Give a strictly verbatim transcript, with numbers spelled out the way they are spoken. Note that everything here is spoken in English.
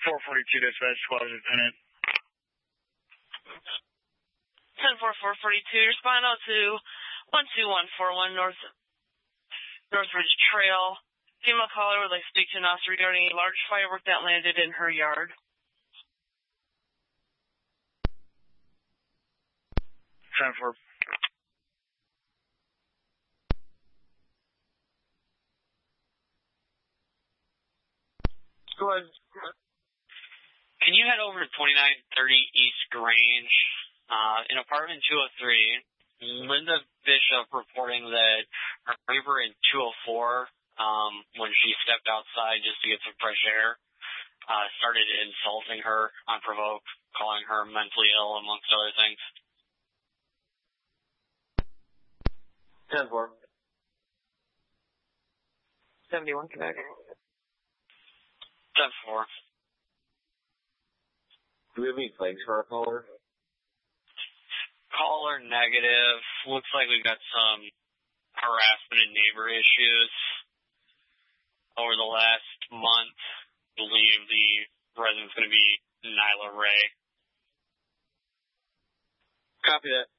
four forty-two dispatch, squad lieutenant. ten four four forty-two, respond out to one two one four one North Northridge Trail. Female caller would like to speak to an officer regarding a large firework that landed in her yard. ten four. Go ahead. Can you head over to twenty-nine thirty East Grange, uh, in apartment two oh three? Linda Bishop reporting that her neighbor in two oh four, um, when she stepped outside just to get some fresh air, uh, started insulting her unprovoked, calling her mentally ill, amongst other things. ten four. seventy-one, Quebec. ten four. Do we have any flags for our caller? Caller negative. Looks like we've got some harassment and neighbor issues over the last month. I believe the resident's going to be Nyla Ray. Copy that.